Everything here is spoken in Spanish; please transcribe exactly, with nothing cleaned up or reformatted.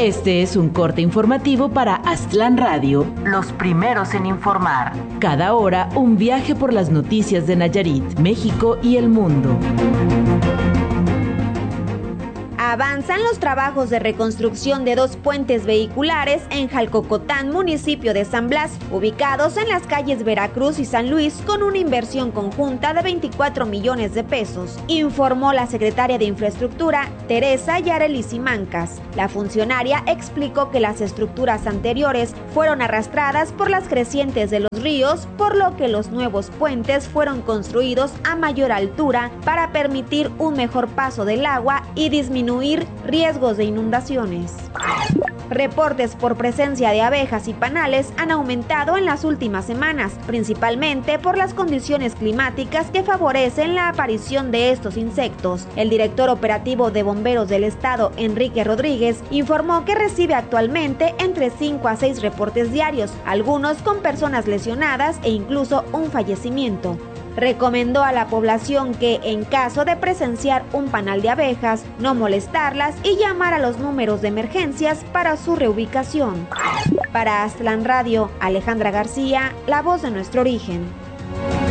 Este es un corte informativo para Aztlán Radio, los primeros en informar. Cada hora, un viaje por las noticias de Nayarit, México y el mundo. Avanzan los trabajos de reconstrucción de dos puentes vehiculares en Jalcocotán, municipio de San Blas, ubicados en las calles Veracruz y San Luis, con una inversión conjunta de veinticuatro millones de pesos, informó la secretaria de Infraestructura, Teresa Yareli Simancas. La funcionaria explicó que las estructuras anteriores fueron arrastradas por las crecientes de los ríos, por lo que los nuevos puentes fueron construidos a mayor altura para permitir un mejor paso del agua y disminuir riesgos de inundaciones. Reportes por presencia de abejas y panales han aumentado en las últimas semanas, principalmente por las condiciones climáticas que favorecen la aparición de estos insectos. El director operativo de Bomberos del Estado, Enrique Rodríguez, informó que recibe actualmente entre cinco a seis reportes diarios, algunos con personas lesionadas e incluso un fallecimiento. Recomendó a la población que, en caso de presenciar un panal de abejas, no molestarlas y llamar a los números de emergencias para su reubicación. Para Aztlán Radio, Alejandra García, la voz de nuestro origen.